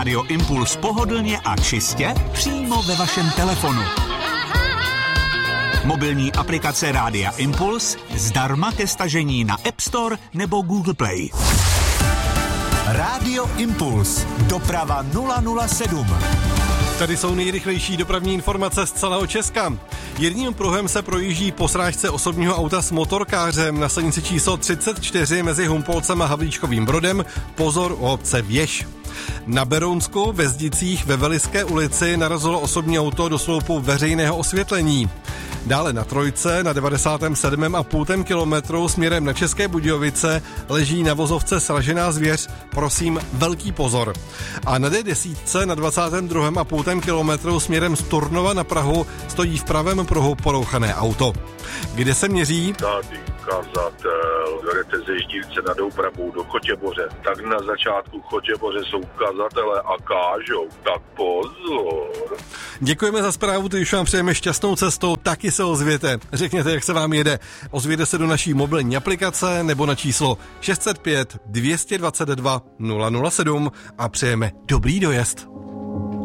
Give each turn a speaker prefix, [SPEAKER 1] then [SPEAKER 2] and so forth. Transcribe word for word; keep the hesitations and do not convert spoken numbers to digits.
[SPEAKER 1] Radio Impuls pohodlně a čistě přímo ve vašem telefonu. Mobilní aplikace Rádia Impuls zdarma ke stažení na App Store nebo Google Play. Rádio Impuls. Doprava nula nula sedm.
[SPEAKER 2] Tady jsou nejrychlejší dopravní informace z celého Česka. Jedním pruhem se projíždí po srážce osobního auta s motorkářem na silnici číslo třicet čtyři mezi Humpolcem a Havlíčkovým Brodem. Pozor u obce Věž. Na Berounsku ve Zdicích ve Veliské ulici narazilo osobní auto do sloupu veřejného osvětlení. Dále na Trojce na devadesátém sedmém a půl kilometru směrem na České Budějovice leží na vozovce sražená zvěř, prosím velký pozor. A na D deset na dvacátém druhém a půl kilometru směrem z Turnova na Prahu stojí v pravém pruhu porouchané auto. Kde se měří?
[SPEAKER 3] Tady kazatel, jdete ze Ždívce na Doubravu do Chotěboře, tak na začátku Chotěboře jsou kazatele a kážou, tak pozor.
[SPEAKER 2] Děkujeme za zprávu, když vám přejeme šťastnou cestou, taky se ozvěte. Řekněte, jak se vám jede. Ozvěte se do naší mobilní aplikace nebo na číslo šest set pět dvě dvacet dva nula nula sedm a přejeme dobrý dojezd.